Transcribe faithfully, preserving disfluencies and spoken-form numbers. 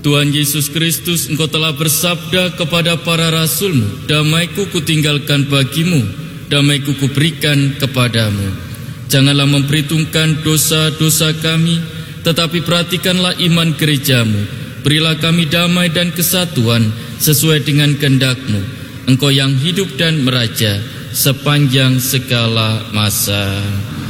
Tuhan Yesus Kristus, Engkau telah bersabda kepada para rasul-Mu, damai-Ku kutinggalkan bagimu, damai-Ku kuberikan kepadamu. Janganlah memperhitungkan dosa-dosa kami, tetapi perhatikanlah iman gereja-Mu. Berilah kami damai dan kesatuan sesuai dengan kehendak-Mu. Engkau yang hidup dan meraja sepanjang segala masa.